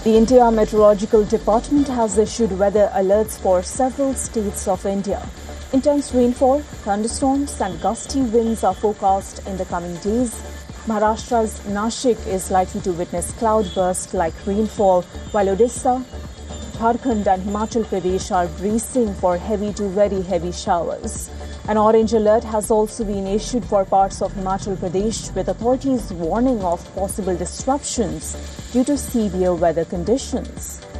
The India Meteorological Department has issued weather alerts for several states of India. Intense rainfall, thunderstorms and gusty winds are forecast in the coming days. Maharashtra's Nashik is likely to witness cloudburst-like rainfall, while Odisha, Jharkhand and Himachal Pradesh are bracing for heavy to very heavy showers. An orange alert has also been issued for parts of Himachal Pradesh, with authorities warning of possible disruptions due to severe weather conditions.